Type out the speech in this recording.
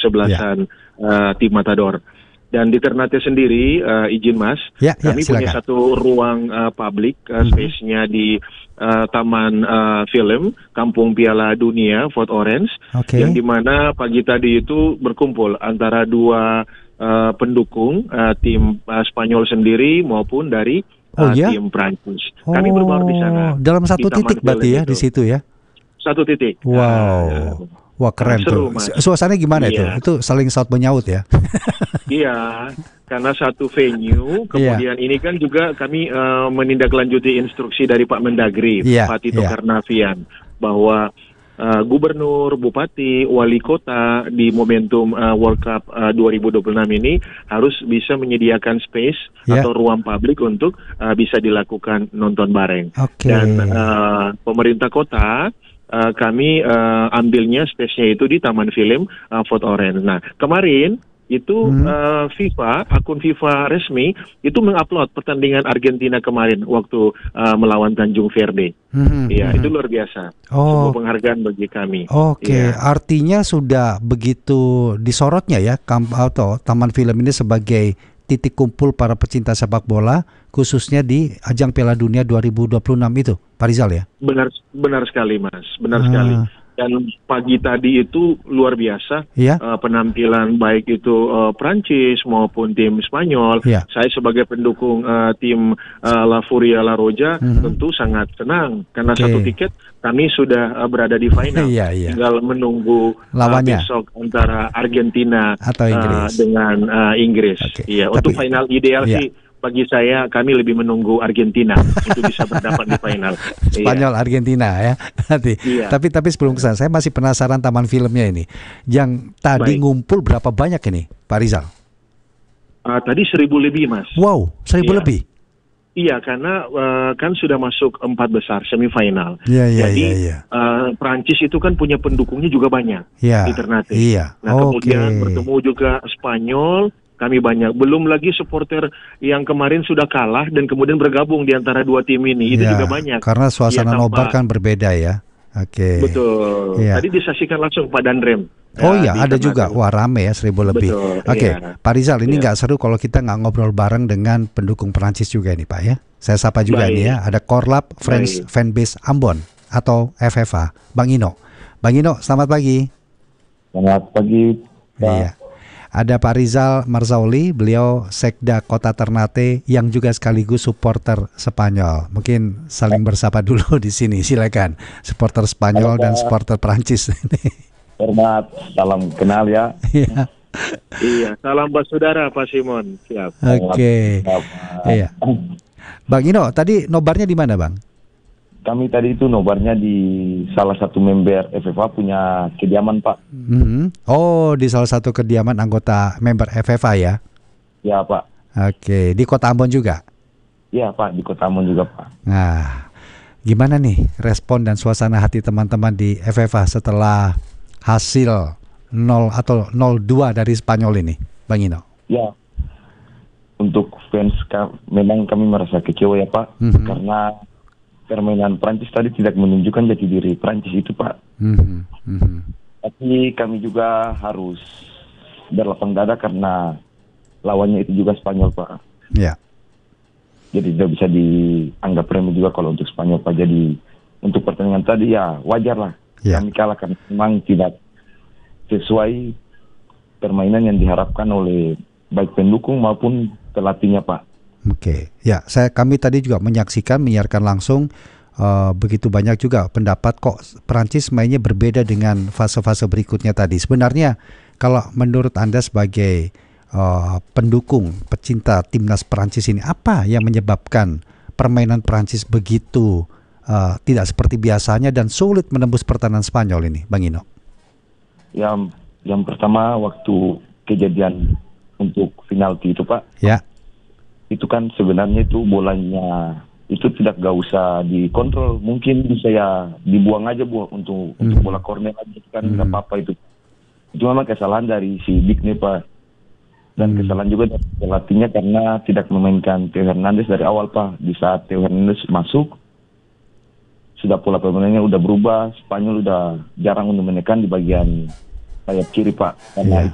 kesebelasan tim Matador. Dan di Ternate sendiri, izin Mas, kami punya satu ruang publik, space-nya di Taman Film, Kampung Piala Dunia, Fort Orange, yang dimana pagi tadi itu berkumpul antara dua pendukung tim Spanyol sendiri maupun dari tim Prancis. Kami berbaur di sana. Dalam satu titik berarti ya, di situ ya? Satu titik. Wow. Wah keren seru, tuh. Suasananya gimana itu? Itu saling saut menyaut ya? Iya, karena satu venue. Kemudian ini kan juga kami menindaklanjuti instruksi dari Pak Mendagri, Pak Tito Karnavian, bahwa gubernur, bupati, wali kota di momentum World Cup 2026 ini harus bisa menyediakan space atau ruang publik untuk bisa dilakukan nonton bareng. Dan pemerintah kota kami ambilnya space-nya itu di Taman Film Fort Orange. Nah, kemarin itu akun FIFA resmi itu mengupload pertandingan Argentina kemarin waktu melawan Tanjung Verde. Itu luar biasa. Sebuah penghargaan bagi kami. Artinya sudah begitu disorotnya ya atau Taman Film ini sebagai titik kumpul para pecinta sepak bola, khususnya di ajang Piala Dunia 2026 itu, Pak Rizal ya? Benar sekali Mas, benar sekali. Dan pagi tadi itu luar biasa, penampilan baik itu Prancis maupun tim Spanyol. Saya sebagai pendukung tim La Furia La Roja tentu sangat senang karena satu tiket kami sudah berada di final. Tinggal menunggu lawannya besok antara Argentina atau dengan Inggris. Untuk final ideal sih bagi saya, kami lebih menunggu Argentina itu bisa berdapat di final. Spanyol Argentina ya. Tapi sebelum kesana, saya masih penasaran Taman Filmnya ini. Yang tadi ngumpul berapa banyak ini, Pak Rizal? Tadi 1.000 lebih, Mas. Wow, 1.000 lebih. Iya, karena kan sudah masuk 4 besar semifinal. Jadi Prancis itu kan punya pendukungnya juga banyak di Ternate. Nah, kemudian bertemu juga Spanyol. Kami banyak, belum lagi supporter yang kemarin sudah kalah dan kemudian bergabung di antara dua tim ini, itu juga banyak. Karena suasana nobar kan berbeda ya. Betul. Tadi disaksikan langsung Pak Dandrem. Ada juga. Wah rame ya, 1.000 lebih. Pak Rizal, ini nggak seru kalau kita nggak ngobrol bareng dengan pendukung Perancis juga nih Pak ya. Saya sapa juga nih ya, ada Korlap French Fanbase Ambon atau FFA, Bang Ino. Bang Ino, selamat pagi. Selamat pagi Pak. Ada Pak Rizal Marzauli, beliau Sekda Kota Ternate yang juga sekaligus supporter Spanyol. Mungkin saling bersapa dulu di sini, silakan. Supporter Spanyol dan supporter Prancis. Hormat, salam kenal ya. Iya, salam bersaudara Pak Simon. Siap. Iya. Bang Ino, tadi nobarnya di mana Bang? Kami tadi itu nobarnya di salah satu member FFA punya kediaman Pak. Di salah satu kediaman anggota member FFA ya? Ya Pak. Di Kota Ambon juga? Iya Pak, di Kota Ambon juga Pak. Nah, gimana nih respon dan suasana hati teman-teman di FFA setelah hasil 0 atau 0-2 dari Spanyol ini, Bang Ino? Ya, untuk fans memang kami merasa kecewa ya Pak, karena permainan Prancis tadi tidak menunjukkan jati diri Prancis itu Pak. Tapi kami juga harus berlapang dada karena lawannya itu juga Spanyol Pak. Jadi tidak bisa dianggap remeh juga kalau untuk Spanyol Pak. Jadi untuk pertandingan tadi ya wajar lah kami kalah karena memang tidak sesuai permainan yang diharapkan oleh baik pendukung maupun pelatihnya Pak. Kami tadi juga menyiarkan langsung begitu banyak juga pendapat kok Perancis mainnya berbeda dengan fase-fase berikutnya tadi. Sebenarnya kalau menurut Anda sebagai pendukung, pecinta timnas Perancis ini, apa yang menyebabkan permainan Perancis begitu tidak seperti biasanya dan sulit menembus pertahanan Spanyol ini, Bang Ino? Yang pertama waktu kejadian untuk penalti itu Pak. Itu kan sebenarnya itu bolanya itu gak usah dikontrol, mungkin bisa ya dibuang aja untuk bola corner aja kan nggak apa-apa itu memang kesalahan dari si Dick nih Pak, dan kesalahan juga dari pelatihnya karena tidak memainkan Theo Hernandez dari awal Pak. Di saat Theo Hernandez masuk sudah pola permainannya udah berubah, Spanyol udah jarang untuk menekan di bagian sayap kiri Pak, karena